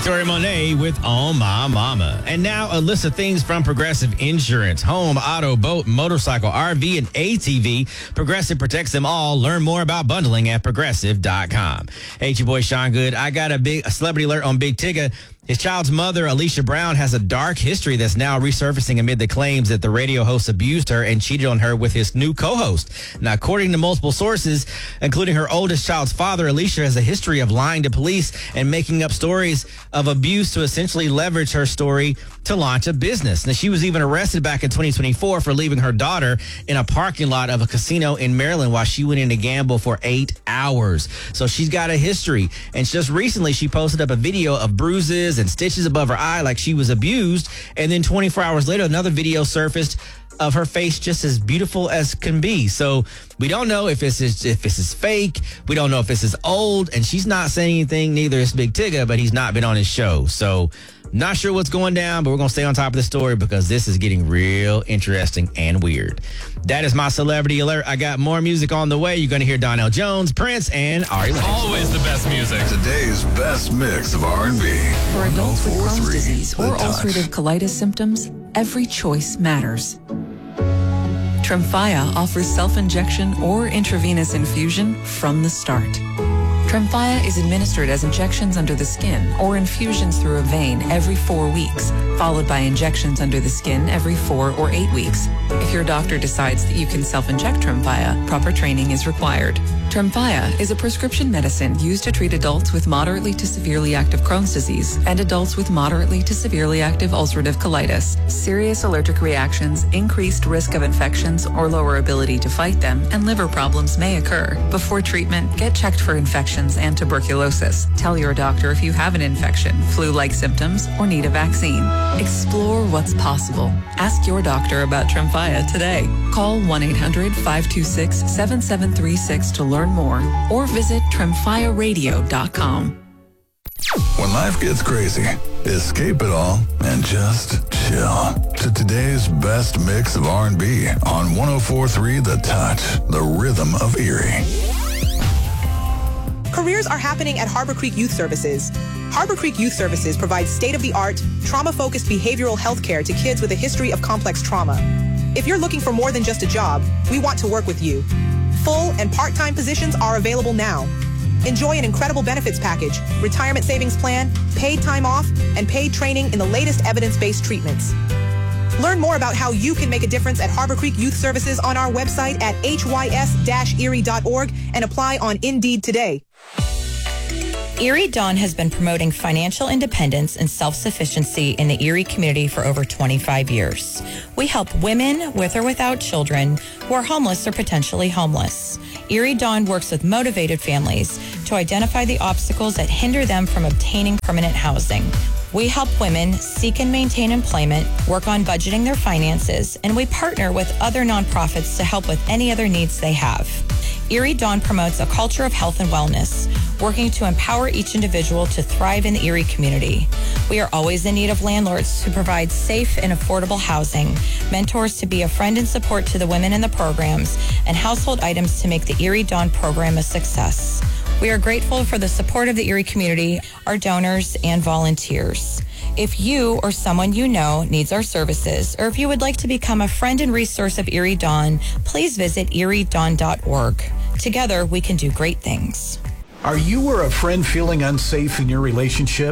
Victoria Monet with On My Mama. And now a list of things from Progressive Insurance. Home, auto, boat, motorcycle, RV, and ATV. Progressive protects them all. Learn more about bundling at Progressive.com. Hey, it's your boy Sean Good. I got a celebrity alert on Big Tigger. His child's mother, Alicia Brown, has a dark history that's now resurfacing amid the claims that the radio host abused her and cheated on her with his new co-host. Now, according to multiple sources, including her oldest child's father, Alicia has a history of lying to police and making up stories of abuse to essentially leverage her story to launch a business. Now, she was even arrested back in 2024 for leaving her daughter in a parking lot of a casino in Maryland while she went in to gamble for 8 hours. So she's got a history. And just recently, she posted up a video of bruises and stitches above her eye like she was abused. And then 24 hours later, another video surfaced of her face just as beautiful as can be. So we don't know if this is fake. We don't know if this is old. And she's not saying anything. Neither is Big Tigger, but he's not been on his show. So not sure what's going down, but we're going to stay on top of the story because this is getting real interesting and weird. That is my celebrity alert. I got more music on the way. You're going to hear Donnell Jones, Prince, and Ari Lennox. Always the best music. Today's best mix of R&B. For adults with Crohn's 104.3 disease or The Touch. ulcerative colitis symptoms, every choice matters. Tremfya offers self-injection or intravenous infusion from the start. Tremfya is administered as injections under the skin or infusions through a vein every 4 weeks, followed by injections under the skin every 4 or 8 weeks. If your doctor decides that you can self-inject Tremfya, proper training is required. Tremfya is a prescription medicine used to treat adults with moderately to severely active Crohn's disease and adults with moderately to severely active ulcerative colitis. Serious allergic reactions, increased risk of infections or lower ability to fight them, and liver problems may occur. Before treatment, get checked for infections and tuberculosis. Tell your doctor if you have an infection, flu-like symptoms, or need a vaccine. Explore what's possible. Ask your doctor about Tremfya today. Call 1-800-526-7736 to learn more or visit tremfyaradio.com. When life gets crazy, escape it all and just chill to today's best mix of R&B on 104.3 The Touch, the rhythm of Erie. Careers are happening at Harbor Creek Youth Services. Harbor Creek Youth Services provides state-of-the-art, trauma-focused behavioral health care to kids with a history of complex trauma. If you're looking for more than just a job, we want to work with you. Full and part-time positions are available now. Enjoy an incredible benefits package, retirement savings plan, paid time off, and paid training in the latest evidence-based treatments. Learn more about how you can make a difference at Harbor Creek Youth Services on our website at hys-erie.org and apply on Indeed today. Erie Dawn has been promoting financial independence and self-sufficiency in the Erie community for over 25 years. We help women with or without children who are homeless or potentially homeless. Erie Dawn works with motivated families to identify the obstacles that hinder them from obtaining permanent housing. We help women seek and maintain employment, work on budgeting their finances, and we partner with other nonprofits to help with any other needs they have. Erie Dawn promotes a culture of health and wellness, working to empower each individual to thrive in the Erie community. We are always in need of landlords who provide safe and affordable housing, mentors to be a friend and support to the women in the programs, and household items to make the Erie Dawn program a success. We are grateful for the support of the Erie community, our donors, and volunteers. If you or someone you know needs our services, or if you would like to become a friend and resource of Erie Dawn, please visit eriedawn.org. Together, we can do great things. Are you or a friend feeling unsafe in your relationship?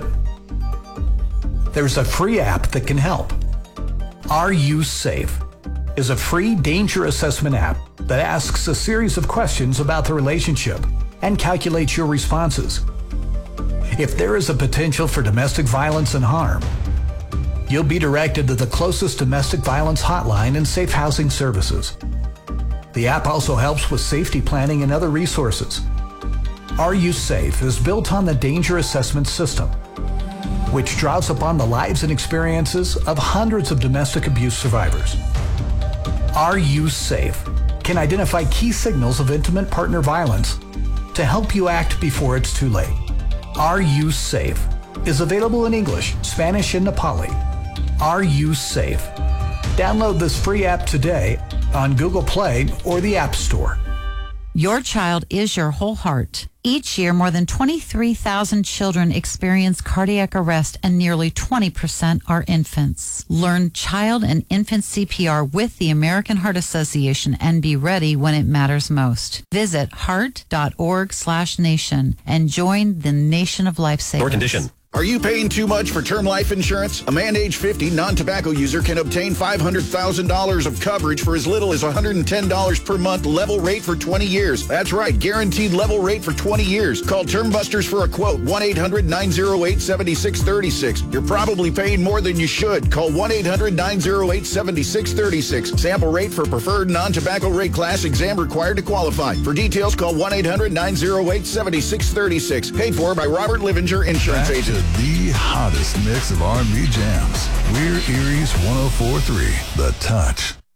There's a free app that can help. Are You Safe is a free danger assessment app that asks a series of questions about the relationship and calculates your responses. If there is a potential for domestic violence and harm, you'll be directed to the closest domestic violence hotline and safe housing services. The app also helps with safety planning and other resources. Are You Safe is built on the Danger Assessment System, which draws upon the lives and experiences of hundreds of domestic abuse survivors. Are You Safe can identify key signals of intimate partner violence to help you act before it's too late. Are You Safe is available in English, Spanish, and Nepali. Are You Safe? Download this free app today on Google Play or the App Store. Your child is your whole heart. Each year, more than 23,000 children experience cardiac arrest and nearly 20% are infants. Learn child and infant CPR with the American Heart Association and be ready when it matters most. Visit heart.org/nation and join the nation of lifesavers. Or condition. Are you paying too much for term life insurance? A man age 50 non-tobacco user can obtain $500,000 of coverage for as little as $110 per month, level rate for 20 years. That's right, guaranteed level rate for 20 years. Call Term Busters for a quote, 1-800-908-7636. You're probably paying more than you should. Call 1-800-908-7636. Sample rate for preferred non-tobacco rate class, exam required to qualify. For details, call 1-800-908-7636. Paid for by Robert Livinger Insurance Agent. The hottest mix of R&B jams. We're Erie's 104.3 The Touch.